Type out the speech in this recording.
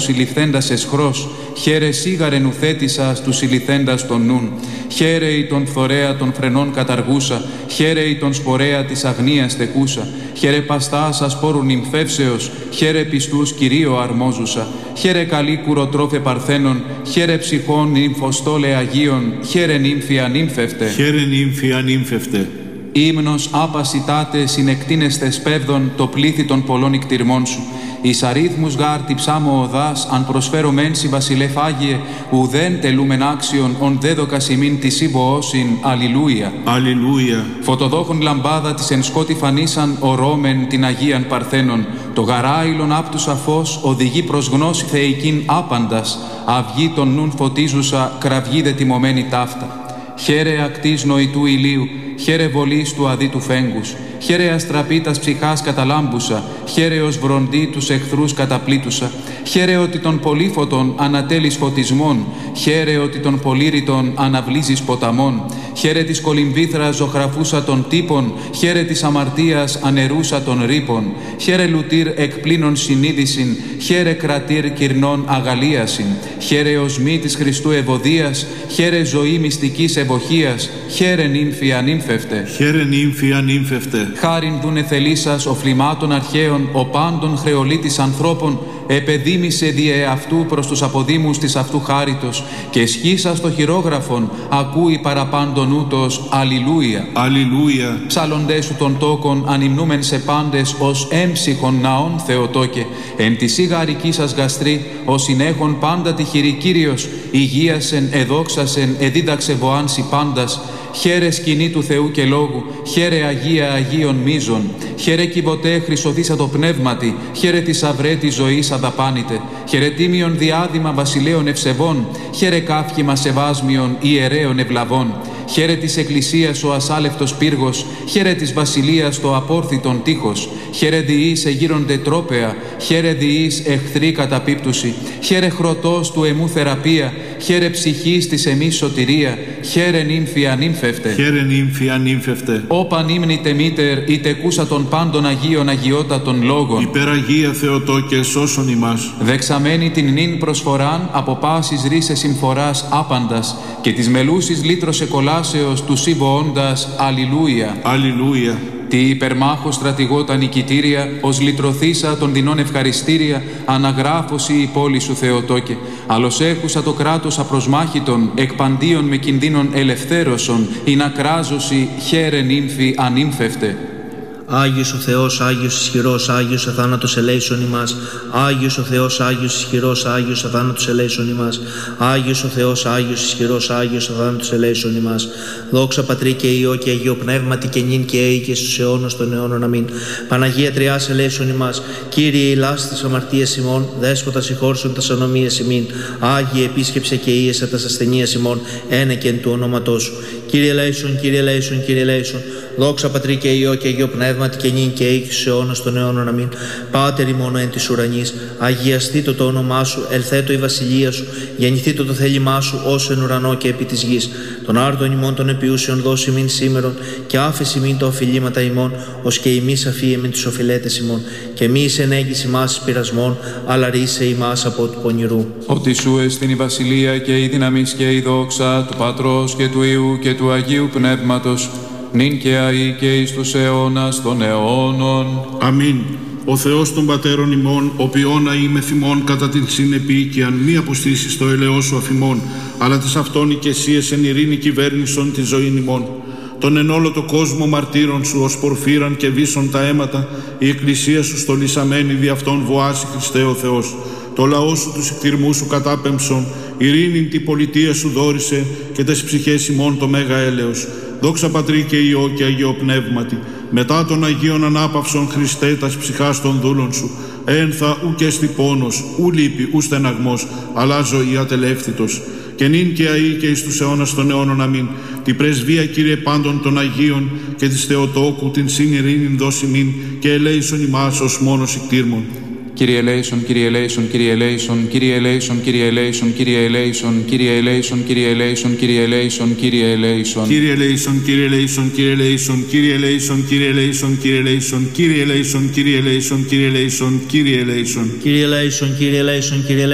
συλληφθέντας εσχρός, χαίρε σίγαρεν ουθέτησα του συλληφθέντας των νουν. Χαίρε η τον φθορέα των φρενών καταργούσα, χαίρε η τον σπορέα της αγνίας τεκούσα. Χαίρε παστάς ασπόρου νυμφεύσεως, χαίρε πιστούς Κυρίω αρμόζουσα. Χαίρε καλή κουροτρόφε παρθένων, χαίρε ψυχών νυμφοστόλε Αγίων, χαίρε νύμφη ανύμφευτε. Χαίρε νύμφη ανύμφευτε. Ύμνος άπασιτάτε συνεκτίνεστε σπέβδον το πλήθη των πολλών ικτυρμών σου. Εις αρίθμους γάρ τη ψάμω οδάς, αν προσφέρω μένσι βασιλεύ Άγιε, ουδέν τελούμεν άξιον, ον δέδοκας ημίν της ύμποόσιν, αλληλούια. Αλληλούια. Φωτοδόχων λαμπάδα της εν σκότη φανίσαν, ορώμεν την Αγίαν Παρθένων. Το γαράιλον άπτουσα φως, οδηγεί προς γνώση θεϊκήν άπαντας, αυγή των νουν φωτίζουσα, κραυγή δε τιμωμένη ταύτα. Χαίρε ακτής νοητού ηλίου, χαίρε βολής του αδίτου φέγγους, χαίρε αστραπήτας ψυχάς καταλάμπουσα, χαίρε ως βροντί τους εχθρούς καταπλήτουσα, χαίρε ότι των πολύφωτων ανατέλεις φωτισμών, χαίρε ότι των πολύρητων αναβλύζεις ποταμών, χαίρε της κολυμβήθρας ζωγραφούσα των τύπων, χαίρε της αμαρτίας ανερούσα των ρήπων, χαίρε λουτήρ εκπλήνων συνείδησιν, χαίρε κρατήρ κυρνών αγαλίασιν, χαίρε οσμή της Χριστού ευωδίας, χαίρε ζωή μυστικής ευοχίας, χαίρε νύμφη ανύμφευτε. Χαίρε νύμφη ανύμφευτε. Χάριν δούνε θελήσας οφλημάτων αρχαίων, ο πάντων χρεολίτης ανθρώπων, επεδίμησε διε αυτού προς τους αποδήμους της αυτού χάριτος, και σχίσα στο χειρόγραφον, ακούει παραπάντων ούτως, αλληλούια. Αλληλούια. Ψάλλοντές σου των τόκων, ανυμνούμεν σε πάντες, ως έμψυχον ναών Θεοτόκε, εν τη σιγαρική σας γαστρή, ως συνέχον πάντα τη χειρή Κύριος, υγείασεν, εδόξασεν, εδίδαξε βοάνσι πάντας. Χαίρε σκηνή του Θεού και λόγου, χαίρε Αγία Αγίων μίζων, χαίρε κυβωτέ χρυσοδίσα το πνεύματι, χαίρε της αυρέτης ζωής αδαπάνητε, χαίρε τίμιον διάδημα βασιλέων ευσεβών, χαίρε κάφχημα σεβάσμιων ιερέων ευλαβών, χαίρε της Εκκλησίας ο ασάλευτος πύργος, χαίρε της βασιλείας το απόρθητον τείχος, χαίρε διείς εγείρονται τρόπεα, χαίρε διείς εχθροί καταπίπτουση, χαίρε χρωτός του εμού θεραπεία, χαίρε ψυχής της εμείς σωτηρία, χαίρε νύμφη ανύμφευτε. Χαίρε νύμφη ανύμφευτε. Όπαν ύμνητε μήτερ, είτε κούσα των πάντων Αγίων αγιότατων λόγων. Υπεραγία Θεοτόκε, σώσον ημάς. Δεξαμένη την νυν προσφοράν, από πάσης ρίσες συμφοράς άπαντας, και της μελούσης λύτρωσε κολάσεως του σύμβοόντας, αλληλούια. Αλληλούια. Τι υπερμάχο στρατηγό τα νικητήρια, ως λυτρωθήσα των δεινών ευχαριστήρια, αναγράφωση η πόλη σου Θεοτόκε. Αλλος έχουσα το κράτος απροσμάχητον, εκπαντίον με κινδύνων ελευθέρωσον, ή να κράζωση, χαίρε νύμφη ανύμφευτε. Άγιος ο Θεός, Άγιος ισχυρός, Άγιος αθάνατος ελέησον ημάς. Άγιος ο Θεός, Άγιος ισχυρός, Άγιος αθάνατος ελέησον ημάς. Άγιος ο Θεός, Άγιος ισχυρός, Άγιος αθάνατος ελέησον ημάς. Δόξα Πατρί και Υιό και Αγίο Πνεύματι και νυν και αεί και στους αιώνας των αιώνων. Αμήν. Παναγία Τριάς ελέησον ημάς. Κύριε ηλάς τας αμαρτίας ημών, Δέσποτα συγχώρσον τας ανομίας ημίν. Άγιε επίσκεψε και ίεσα τας ασθενείας ημών, ένεκεν του ονόματός σου. Κύριε ελέησον, Κύριε ελέησον, Κύριε ελέησον. Δόξα Πατρί και Υιό και Αγίο Πνεύματι και νυν και αεί και στους αιώνας των αιώνων. Αμήν. Πάτερ ημών εν της ουρανής, αγιαστήτω το όνομά σου, ελθέτω η βασιλεία σου, γεννηθήτω το θέλημά σου, όσο εν ουρανό και επί της γης. Τον άρτον ημών των επιούσεων δώσει ημίν σήμερον, και άφεση ημίν τα οφειλήματα ημών, ως και ημείς αφίεμεν τους οφειλέτες ημών. Και μη εις ενέγγις ημάς πειρασμών, αλλά ρίσε ημάς από του πονηρού. Ότι σου εστιν η βασιλεία και η δύναμις και η δόξα του Πατρός και του Υιού και του Αγίου Πνεύματος, νυν και αεί και εις τους αιώνας των αιώνων. Αμήν. Ο Θεός των Πατέρων ημών, ο ποιόν αεί θυμών κατά την συνεπίοικιαν, μη αποστήσεις το ελαιός σου αφημών, αλλά τις αυτόν οικεσίες εν ειρήνη κυβέρνησον τη ζωήν ημών. Τον εν όλο το κόσμο μαρτύρων σου, ως πορφύραν και βίσον τα αίματα, η εκκλησία σου στολισαμένη δι' αυτόν βοάσει Χριστέ ο Θεός. Το λαό σου τους εκτιρμούς σου κατάπεμψον, ειρήνην τη πολιτεία σου δόρισε, και τες ψυχές ημών το μέγα έλεος. Δόξα Πατρί και Υιό και Αγίο Πνεύματι, μετά των Αγίων ανάπαυσον Χριστέ τας ψυχάς των δούλων σου, ένθα ου και στη πόνος, ου λύπη, ου στεναγμός, αλλά ζωή ατελεύθυτος. Και νυν και αεί και εις τους αιώνας των αιώνων. Αμήν. Τη πρεσβεία, Κύριε πάντων των Αγίων και της Θεοτόκου, την συν ειρήνην δώσει νυν, και ελέησον ημάς ως μόνος εκτίρμων. Κύριε ελέησον, Κύριε ελέησον, Κύριε ελέησον, Κύριε ελέησον, Κύριε ελέησον, Κύριε ελέησον, Κύριε ελέησον, Κύριε ελέησον, Κύριε ελέησον, Κύριε ελέησον. Κύριε ελέησον, Κύριε ελέησον, Κύριε ελέησον, Κύριε ελέησον, Κύριε ελέησον, Κύριε ελέησον, Κύριε ελέησον, Κύριε ελέησον, Κύριε ελέησον, Κύριε ελέησον. Κύριε ελέησον, Κύριε ελέησον, Κύριε